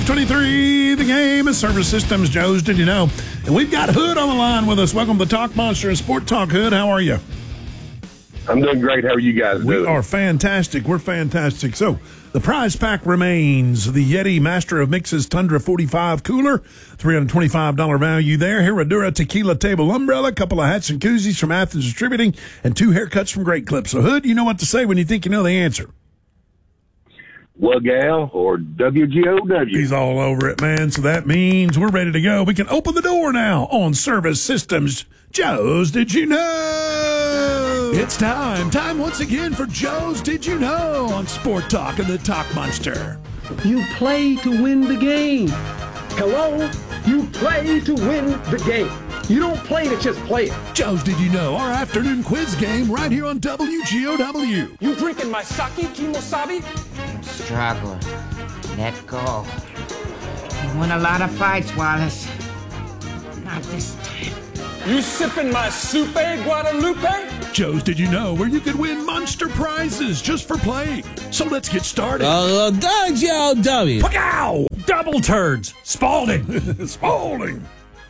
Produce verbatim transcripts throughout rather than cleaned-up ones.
five twenty-three, the game is Service Systems. Joe's Did You Know? And we've got Hood on the line with us. Welcome to Talk Monster and Sport Talk. Hood, how are you? I'm doing great. How are you guys doing? We are fantastic. We're fantastic. So, the prize pack remains the Yeti Master of Mixes Tundra forty-five cooler, three hundred twenty-five dollars value there. Herradura Tequila Table Umbrella, a couple of hats and koozies from Athens Distributing, and two haircuts from Great Clips. So, Hood, you know what to say when you think you know the answer. Gal or W G O W. He's all over it, man. So that means we're ready to go. We can open the door now on Service Systems. Joe's Did You Know? It's time. Time once again for Joe's Did You Know on Sport Talk and the Talk Monster. You play to win the game. Hello? You play to win the game. You don't play to just play it. Joe's Did You Know, our afternoon quiz game right here on W G O W. You drinking my sake, Kimosabi? Struggle. Let go. You won a lot of fights, Wallace. Not this time. You sipping my soupe, Guadalupe? Joe's Did You Know, where you could win monster prizes just for playing. So let's get started. Uh, W G O W. Pow! Double turds. Spalding. Spalding.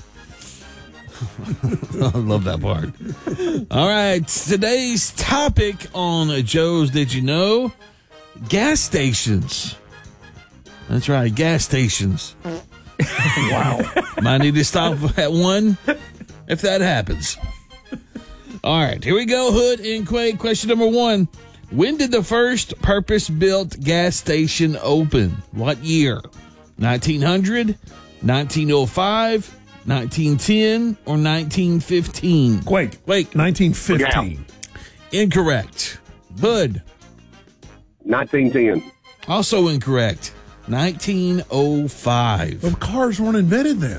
I love that part. All right, today's topic on Joe's Did You Know? Gas stations. That's right, gas stations. Wow. Might need to stop at one if that happens. All right, here we go, Hood and Quake. Question number one. When did the first purpose-built gas station open? What year? nineteen hundred, nineteen oh five, nineteen ten, or nineteen fifteen? Quake. Quake. nineteen fifteen. Incorrect. Hood. nineteen ten. Also incorrect. nineteen oh five. Well, cars weren't invented then.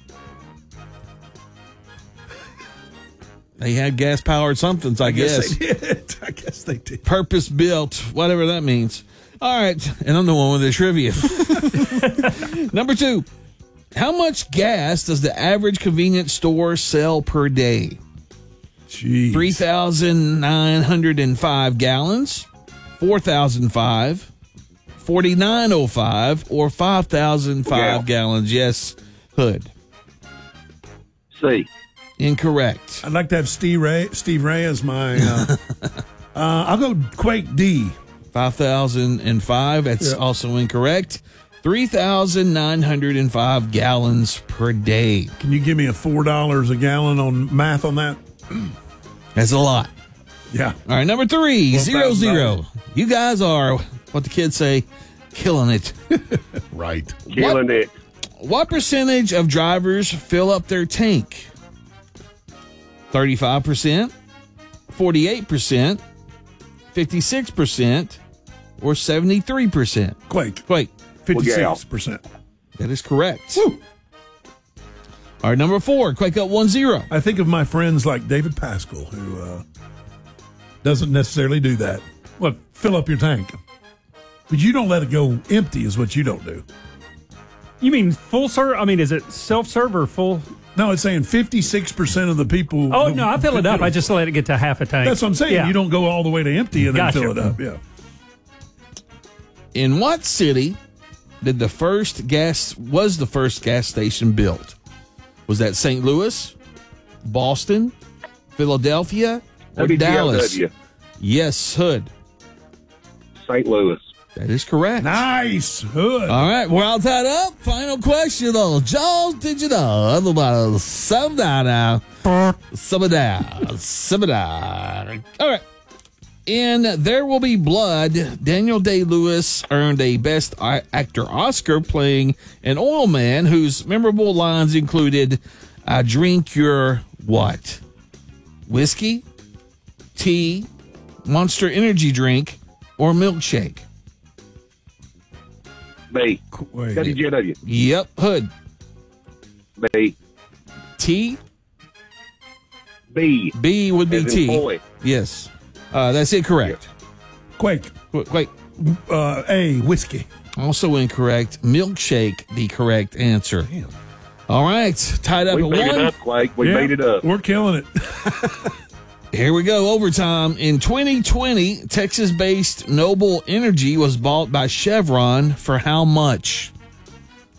They had gas-powered somethings, I, I guess guess. they did. I guess they did. Purpose-built, whatever that means. All right, and I'm the one with the trivia. Number two. How much gas does the average convenience store sell per day? Jeez. three thousand nine hundred five gallons, four thousand five, forty-nine oh five, or five thousand five Yeah. gallons? Yes, Hood. C. Incorrect. I'd like to have Steve Ray, Steve Ray as my. Uh, uh, I'll go Quake D. five thousand five. That's Yeah. also incorrect. three thousand nine hundred five gallons per day. Can you give me a four dollars a gallon on math on that? That's a lot. Yeah. All right, number three, zero, one thousand zero. You guys are, what the kids say, killing it. Right. Killing What? it. What percentage of drivers fill up their tank? thirty-five percent, forty-eight percent, fifty-six percent, or seventy-three percent? Quake. Wait, fifty-six percent. that is correct. Woo. All right, number four, Quake up one zero. I think of my friends like David Pascal, who uh, doesn't necessarily do that. What? Fill up your tank. But you don't let it go empty is what you don't do. You mean full serve? I mean, is it self-serve or full? No, it's saying fifty-six percent of the people. Oh, no, I fill it up. I just let it get to half a tank. That's what I'm saying. Yeah. You don't go all the way to empty and then Gotcha. fill it up. Yeah. In what city did the first gas, was the first gas station built? Was that Saint Louis, Boston, Philadelphia, or W G O Dallas? W. Yes, Hood. Saint Louis. That is correct. Nice. Hood. All right, we're all tied up. Final question on Joe, did you know? Otherwise, some down now. Some down. Some down. All right. In There Will Be Blood, Daniel Day-Lewis earned a Best Actor Oscar playing an oil man whose memorable lines included, I drink your what? Whiskey, tea, Monster Energy drink, or milkshake? B. Wait. W G O W. Yep, Hood. B. T? B. B would be As in T. boy. Yes. Uh, that's incorrect. Quake. Wait, wait. Uh, A. Whiskey. Also incorrect. Milkshake, the correct answer. All right. Tied up We at beat it one. up, Quake. We Yeah, beat it up. We're killing it. Here we go. Overtime. In twenty twenty, Texas-based Noble Energy was bought by Chevron for how much?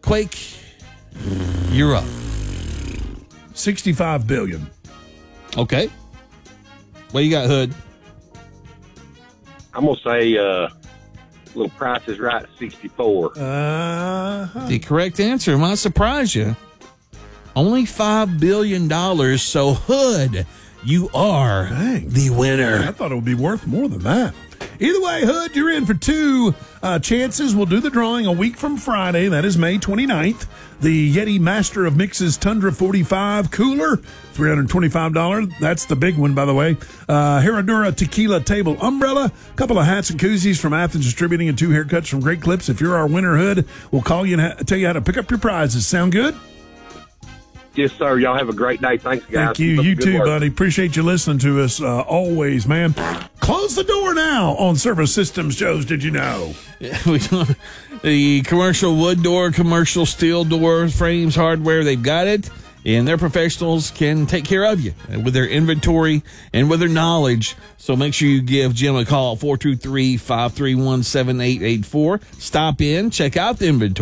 Quake, you're up. sixty-five billion. Okay. What you got, Hood? I'm going to say uh, little Price is Right, sixty-four. Uh-huh. The correct answer might surprise you. Only five billion dollars, so Hood, you are Dang. the winner. I thought it would be worth more than that. Either way, Hood, you're in for two uh, chances. We'll do the drawing a week from Friday. That is May twenty-ninth. The Yeti Master of Mixes Tundra forty-five cooler, three hundred twenty-five dollars. That's the big one, by the way. Uh, Herradura Tequila Table Umbrella, a couple of hats and koozies from Athens Distributing, and two haircuts from Great Clips. If you're our winner, Hood, we'll call you and ha- tell you how to pick up your prizes. Sound good? Yes, sir. Y'all have a great day. Thanks, guys. Thank you. Keep up You the good too, work. buddy. Appreciate you listening to us uh, always, man. Close the door now on Service Systems Joe's Did You Know? We don't- the commercial wood door, commercial steel door, frames, hardware, they've got it. And their professionals can take care of you with their inventory and with their knowledge. So make sure you give Jim a call at four two three, five three one, seven eight eight four. Stop in, check out the inventory.